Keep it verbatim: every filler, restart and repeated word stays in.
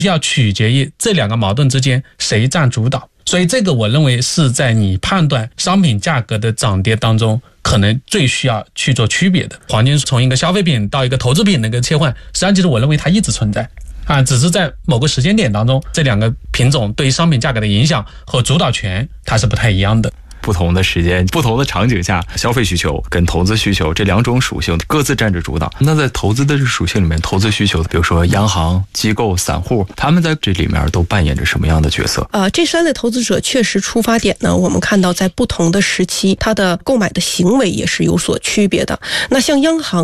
要取决于这两个矛盾之间谁占主导。所以这个我认为是在你判断商品价格的涨跌当中可能最需要去做区别的。黄金从一个消费品到一个投资品的一个切换，实际上其实我认为它一直存在啊，只是在某个时间点当中，这两个品种对于商品价格的影响和主导权它是不太一样的。 不同的时间、不同的场景下，消费需求跟投资需求这两种属性各自占着主导。那在投资的属性里面，投资需求，比如说央行、机构、散户，他们在这里面都扮演着什么样的角色？ 呃，这三类投资者确实出发点呢，我们看到在不同的时期，它的购买的行为也是有所区别的。那像央行